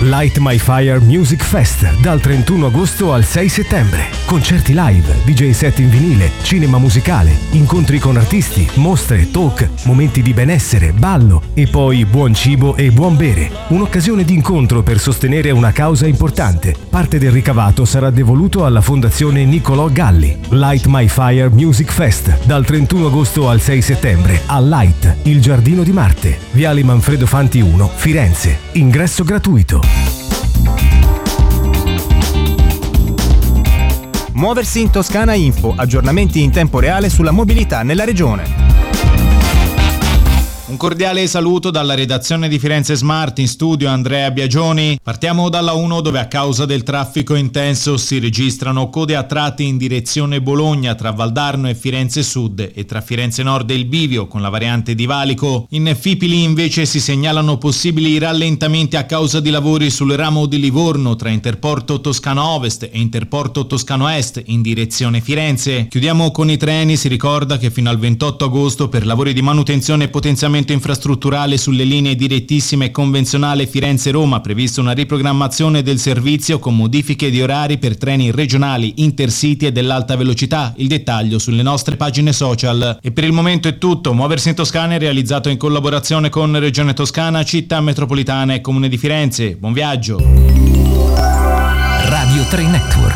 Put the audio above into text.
Light My Fire Music Fest dal 31 agosto al 6 settembre. Concerti live, DJ set in vinile, cinema musicale, incontri con artisti, mostre, talk, momenti di benessere, ballo e poi buon cibo e buon bere. Un'occasione di incontro per sostenere una causa importante. Parte del ricavato sarà devoluto alla Fondazione Niccolò Galli. Light My Fire Music Fest dal 31 agosto al 6 settembre a Light, il Giardino di Marte, Viale Manfredo Fanti 1, Firenze. Ingresso gratuito. Muoversi in Toscana Info, aggiornamenti in tempo reale sulla mobilità nella regione. Un cordiale saluto dalla redazione di Firenze Smart, in studio Andrea Biagioni. Partiamo dalla 1, dove a causa del traffico intenso si registrano code a tratti in direzione Bologna tra Valdarno e Firenze Sud e tra Firenze Nord e il Bivio con la variante di Valico. In Fipili invece si segnalano possibili rallentamenti a causa di lavori sul ramo di Livorno tra Interporto Toscano Ovest e Interporto Toscano Est in direzione Firenze. Chiudiamo con i treni. Si ricorda che fino al 28 agosto per lavori di manutenzione e potenziamento infrastrutturale sulle linee direttissime convenzionale Firenze-Roma prevista una riprogrammazione del servizio con modifiche di orari per treni regionali, intercity e dell'alta velocità. Il dettaglio sulle nostre pagine social. E per il momento è tutto. Muoversi in Toscana è realizzato in collaborazione con Regione Toscana, Città Metropolitana e Comune di Firenze. Buon viaggio. Radio 3 Network.